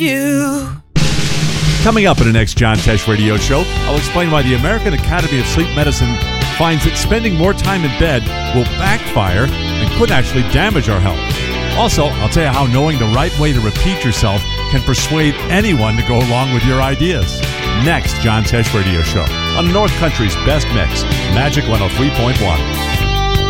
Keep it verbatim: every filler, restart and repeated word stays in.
you. Coming up in the next John Tesh Radio Show, I'll explain why the American Academy of Sleep Medicine finds that spending more time in bed will backfire and could actually damage our health. Also, I'll tell you how knowing the right way to repeat yourself can persuade anyone to go along with your ideas. Next John Tesh Radio Show on North Country's Best Mix, Magic one oh three point one.